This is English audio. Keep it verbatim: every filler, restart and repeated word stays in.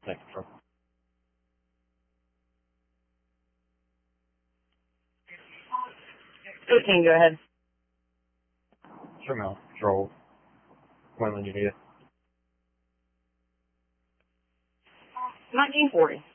Thanks, Troy. fifteen, go ahead. Sure, Mel. Control. When you need it. nineteen forty.